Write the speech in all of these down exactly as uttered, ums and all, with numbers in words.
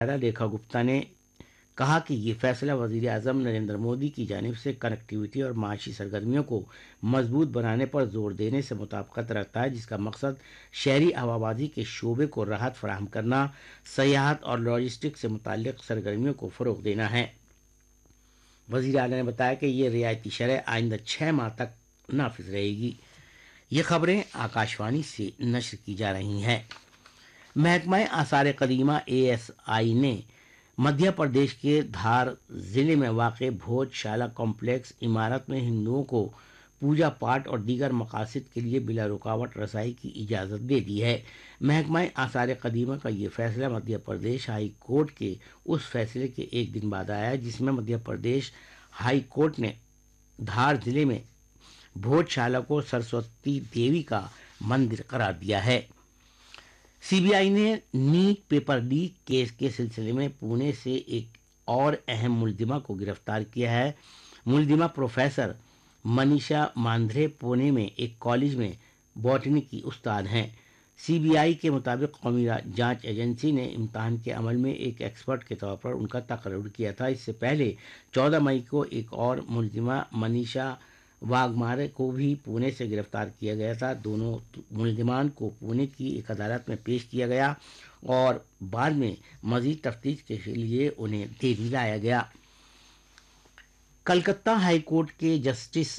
रेखा गुप्ता ने कहा कि ये फैसला वजीर आजम नरेंद्र मोदी की जानिब से कनेक्टिविटी और माशी सरगर्मियों को मजबूत बनाने पर जोर देने से मुताबिकत रखता है, जिसका मकसद शहरी हवाबाजी के शोबे को राहत फराहम करना, सयाहत और लॉजिस्टिक से मुताल्लिक सरगर्मियों को फ़रोग देना है। वजीर आला ने बताया कि ये रियायती शरह आइंदा छः माह तक नाफिज रहेगी। ये खबरें आकाशवाणी से नशर की जा रही हैं। महकमा आसार कदीमा ए एस आई ने मध्य प्रदेश के धार जिले में वाक़ भोजशाला कॉम्प्लेक्स इमारत में हिंदुओं को पूजा पाठ और दीगर मकासद के लिए बिला रुकावट रसाई की इजाज़त दे दी है। महकमा आसार कदीमा का ये फैसला मध्य प्रदेश हाई कोर्ट के उस फैसले के एक दिन बाद आया जिसमें मध्य प्रदेश हाई कोर्ट ने धार जिले में भोजशाला को सरस्वती देवी का मंदिर करार दिया है। सीबीआई ने नीट पेपर लीक केस के सिलसिले में पुणे से एक और अहम मुलजिमा को गिरफ्तार किया है। मुलजिमा प्रोफेसर मनीषा मांद्रे पुणे में एक कॉलेज में बॉटनी की उस्ताद हैं। सीबीआई के मुताबिक कौमी जांच एजेंसी ने इम्तहान के अमल में एक एक्सपर्ट के तौर पर उनका तकर्रुर किया था। इससे पहले चौदह मई को एक और मुलजिमा मनीषा वाघमारे को भी पुणे से गिरफ्तार किया गया था। दोनों मुलजिमान को पुणे की एक अदालत में पेश किया गया और बाद में मजीद तफ्तीश के लिए उन्हें दिल्ली लाया गया। कलकत्ता हाई कोर्ट के जस्टिस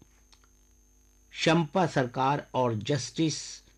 शंपा सरकार और जस्टिस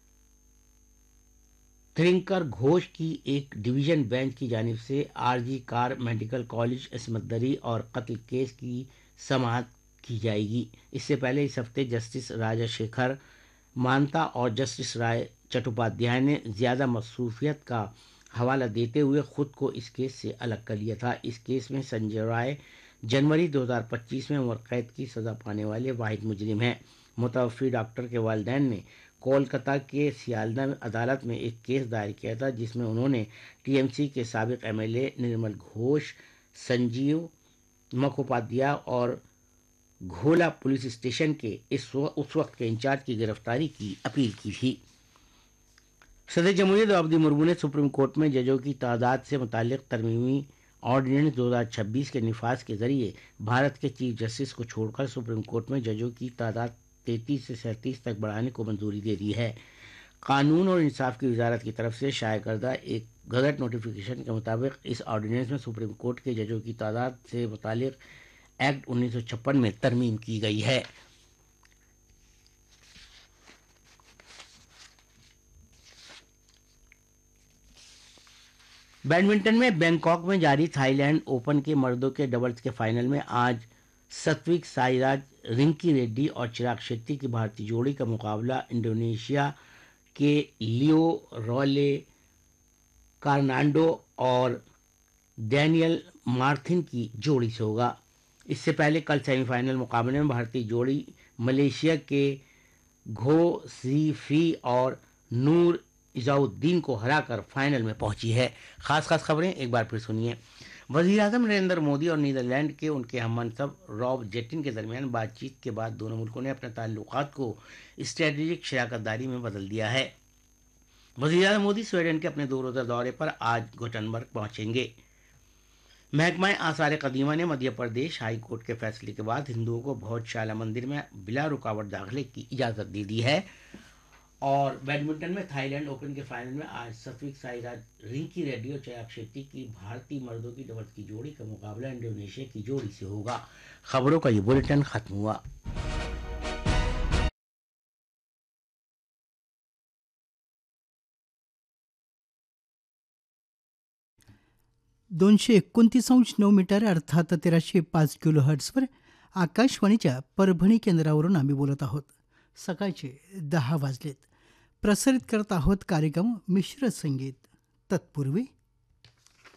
त्रिंकर घोष की एक डिवीजन बेंच की जानिब से आरजी कार मेडिकल कॉलेज इस्मत दरी और कत्ल केस की समाअत की जाएगी। इससे पहले इस हफ्ते जस्टिस राजशेखर मानता और जस्टिस राय चट्टोपाध्याय ने ज़्यादा मसरूफियत का हवाला देते हुए खुद को इस केस से अलग कर लिया था। इस केस में संजय राय जनवरी दो हज़ार पच्चीस में उम्र कैद की सज़ा पाने वाले वाहिद मुजरिम हैं। मुतवफ़ी डॉक्टर के वालिदैन ने कोलकाता के सियालदा अदालत में एक केस दायर किया था जिसमें उन्होंने टीएमसी के साबिक एमएलए निर्मल घोष, संजीव मुखोपाध्याय और घोला पुलिस स्टेशन के इस उस वक्त के इंचार्ज की गिरफ्तारी की अपील की थी। सदर जमहूरियत द्रौपदी मुर्मू ने सुप्रीम कोर्ट में जजों की तादाद से मुताल्लिक तरमीमी ऑर्डिनेंस दो हज़ार छब्बीस के निफाज के जरिए भारत के चीफ जस्टिस को छोड़कर सुप्रीम कोर्ट में जजों की तादाद तैंतीस से सैंतीस तक बढ़ाने को मंजूरी दे दी है। कानून और इंसाफ की वजारत की तरफ से शाया करदा एक गजट नोटिफिकेशन के मुताबिक इस ऑर्डिनेंस में सुप्रीम कोर्ट के जजों की तादाद से मुताल्लिक एक्ट उन्नीस सौ छप्पन में तरमीम की गई है। बैडमिंटन में बैंकॉक में जारी थाईलैंड ओपन के मर्दों के डबल्स के फाइनल में आज सात्विक साईराज, रिंकी रेड्डी और चिराग शेट्टी की भारतीय जोड़ी का मुकाबला इंडोनेशिया के लियो रॉले कार्नांडो और डैनियल मार्थिन की जोड़ी से होगा। इससे पहले कल सेमीफाइनल मुकाबले में भारतीय जोड़ी मलेशिया के घो सीफी और नूर इजाउद्दीन को हराकर फाइनल में पहुंची है। खास खास खबरें एक बार फिर सुनिए। वज़ीर आज़म नरेंद्र मोदी और नीदरलैंड के उनके हम मनसब रॉब जेटिन के दरमियान बातचीत के बाद दोनों मुल्कों ने अपने ताल्लुकात को स्ट्रेटेजिक शराकतदारी में बदल दिया है। वज़ीर आज़म मोदी स्वीडन के अपने दो रोज़ा दौरे पर आज गोटेनबर्ग पहुंचेंगे। महकमा आसार कदीमा ने मध्य प्रदेश हाई कोर्ट के फैसले के बाद हिंदुओं को भोजशाला मंदिर में बिला रुकावट दाखिले की इजाज़त दे दी है। और बैडमिंटन में थाईलैंड ओपन के फाइनल में आज सात्विक साईराज, रिंकी रेड्डी और चिराग शेट्टी की भारतीय मर्दों की डबल्स की जोड़ी का मुकाबला इंडोनेशिया की जोड़ी से होगा। खबरों का ये बुलेटिन खत्म हुआ। दोनशे एकोणतीस अंश नऊ मीटर अर्थात तेराशे पाच किलो हर्ट्सवर आकाशवाणीच्या परभणी केंद्रावरून आम्ही बोलत आहोत। सकाळचे दहा वाजलेत. प्रसारित करत आहोत कार्यक्रम मिश्र संगीत. तत्पूर्वी